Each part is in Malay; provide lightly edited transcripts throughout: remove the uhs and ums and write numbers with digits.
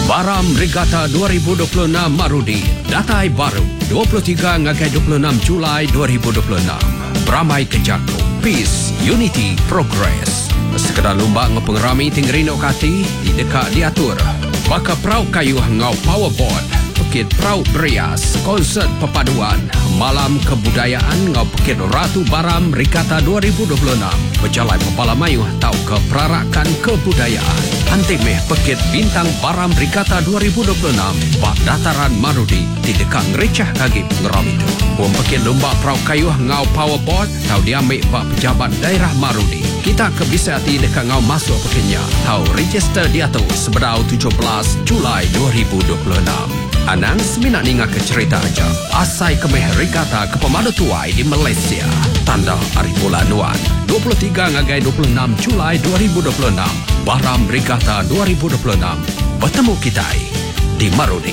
Baram Regatta 2026 Marudi. Datai baru 23 ngagai 26 Julai 2026. Beramai Kejagung. Peace, Unity, Progress. Sekedar lomba ngepengerami tinggerino kati di dekat diatur. Baka prau kayu ngau powerboard. Pekit Prau Berias, konsert perpaduan, malam kebudayaan ngau Pekit Ratu Baram Regatta 2026. Berjalan Pepala Mayu tau ke perarakan kebudayaan. Antimeh Pekit Bintang Baram Regatta 2026 bak dataran Marudi di dekat ngerecah kagip ngeram itu. Puan Pekit lomba Prau Kayuh ngau powerboard tau diambil bak pejabat daerah Marudi. Kita ke bisa hati dekat ngau masuk Pekitnya. Tau register diatur sebedau 17 Julai 2026. Anang seminat ninga ke cerita aja. Asai kemeh Regatta ke pemadu tuai di Malaysia. Tanda Hari Bulan Nuan. 23 ngagai 26 Julai 2026. Baram Regatta 2026. Bertemu kita di Marudi.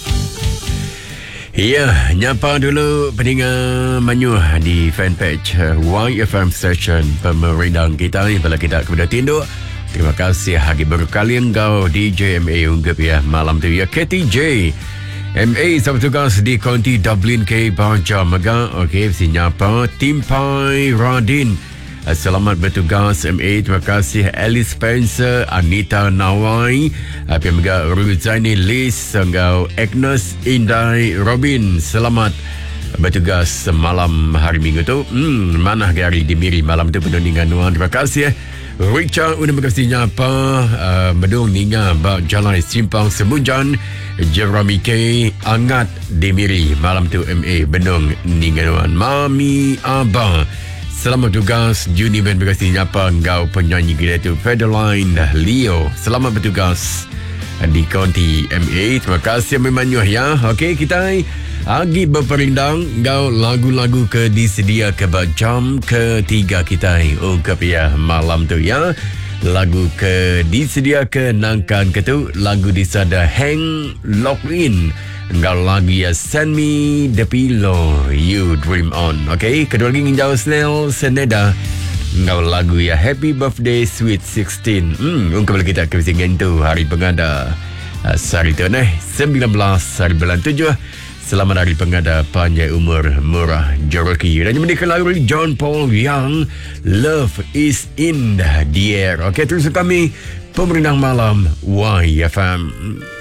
Ya, nyapa dulu pendengar Manyuh di fanpage YFM Station pemerintah kita bila kita kepada tinduk. Terima kasih hari berkali engkau DJ MA unggap ya malam tu ya KTJ MA sama tugas di Konti Dublin ke Baja Mega. Okey, sinyapa Timpai Radin. Selamat bertugas MA. Terima kasih Alice Spencer, Anita Nawai, Pemega Ruzaini Liz, Senggau Agnes Indai Robin. Selamat bertugas malam hari Minggu tu. Mana hari dimiri malam tu penuh dengan nuan. Terima kasih. Richard udah berkasih nyapa Medung Ninga Bak Jalan Simpang Semunjan Jeremy K Angat Demiri malam tu MA Benung Ninganuan Mami Abang. Selamat tugas Juni Ben berkasih nyapa Engkau penyanyi kita tu Federline Leo. Selamat bertugas di Konti MA. Terima kasih memangnya ya. Okey, kita lagi berperindang Engkau lagu-lagu ke disedia ke jam ketiga kita ungkap ya malam tu ya. Lagu ke disedia ke nangkan ke tu lagu disada Hang Lockin. Engkau lagi ya Send Me The Pillow You Dream On. Okey, kedua lagi nginjau Snell Seneda. Engkau lagu ya Happy Birthday Sweet 16. Ungkap kita ke singen tu hari pengada sehari tu 19 hari bulan 7. Selamat Hari Pengada panjang umur murah Joroki. Dan menikah lagu John Paul Young Love Is In The Air. Okey, terus kami pemerintah malam YFM.